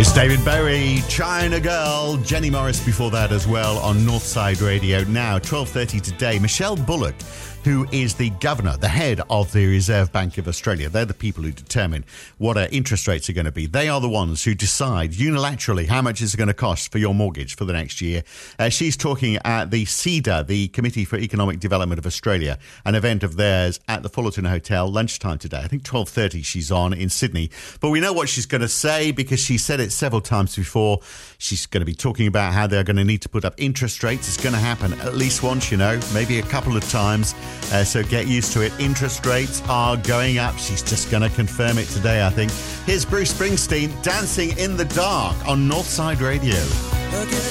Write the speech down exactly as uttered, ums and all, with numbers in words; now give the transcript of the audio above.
It's David Bowie, China Girl, Jenny Morris before that as well on Northside Radio. Now, twelve thirty today, Michelle Bullock, who is the governor, the head of the Reserve Bank of Australia. They're the people who determine what our interest rates are going to be. They are the ones who decide unilaterally how much it's going to cost for your mortgage for the next year. Uh, she's talking at the C E D A, the Committee for Economic Development of Australia, an event of theirs at the Fullerton Hotel, lunchtime today. I think twelve thirty she's on in Sydney. But we know what she's going to say because she said it several times before. She's going to be talking about how they're going to need to put up interest rates. It's going to happen at least once, you know, maybe a couple of times. Uh, so get used to it. Interest rates are going up. She's just going to confirm it today, I think. Here's Bruce Springsteen, Dancing in the Dark on Northside Radio.